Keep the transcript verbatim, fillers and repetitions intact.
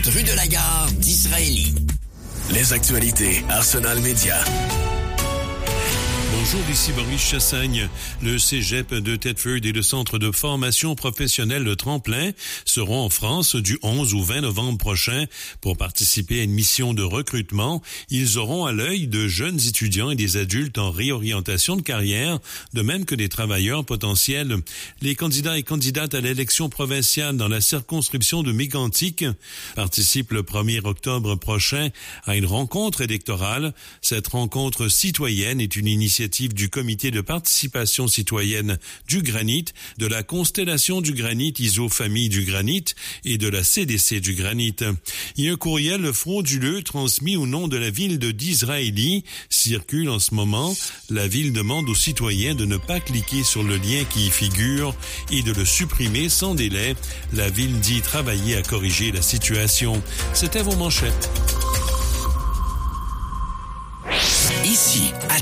rue de la Gare d'Israélie. Les actualités Arsenal Média. Bonjour, ici Boris Chassagne. Le cégep de Thetford et le centre de formation professionnelle Le Tremplin seront en France du onze au vingt novembre prochain pour participer à une mission de recrutement. Ils auront à l'œil de jeunes étudiants et des adultes en réorientation de carrière, de même que des travailleurs potentiels. Les candidats et candidates à l'élection provinciale dans la circonscription de Mégantic participent le premier octobre prochain à une rencontre électorale. Cette rencontre citoyenne est une initiative du comité de participation citoyenne du Granit, de la Constellation du Granit, I S O Famille du Granit et de la C D C du Granit. Il y a un courriel frauduleux transmis au nom de la ville de d'Israélie circule en ce moment. La ville demande aux citoyens de ne pas cliquer sur le lien qui y figure et de le supprimer sans délai. La ville dit travailler à corriger la situation. C'était vos manchettes. Ici, à